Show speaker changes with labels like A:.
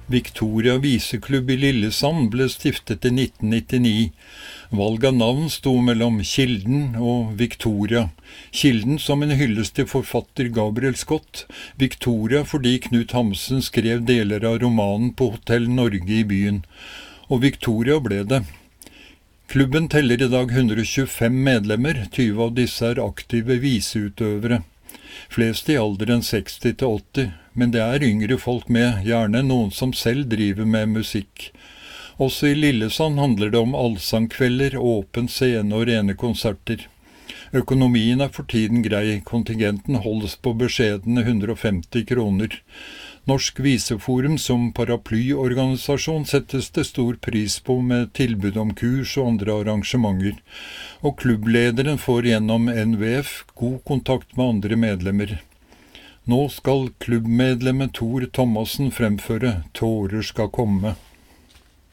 A: Victoria Viseklubb i Lillesand ble stiftet i 1999. Valg av navn sto mellom Kilden og Victoria. Kilden som en hyllest til forfatter Gabriel Scott. Victoria fordi Knut Hamsun skrev deler av romanen på Hotell Norge i byen. Og Victoria ble det. Klubben teller i dag 125 medlemmer, 20 av disse er aktive viseutøvere. Flest i alderen 60 til 80, men det er yngre folk med, gjerne noen som selv driver med musikk. Også i Lillesand handler det om allsangkvelder, åpen scene og rene konserter. Økonomien er for tiden grei, kontingenten holdes på beskjedne 150 kroner. Norsk Viseforum som paraplyorganisasjon settes det stor pris på med tilbud om kurs og andre arrangementer, og klubblederen får gjennom NVF god kontakt med andre medlemmer. Nå skal klubbmedlemmet Tor Thomassen fremføre «Tårer skal komme».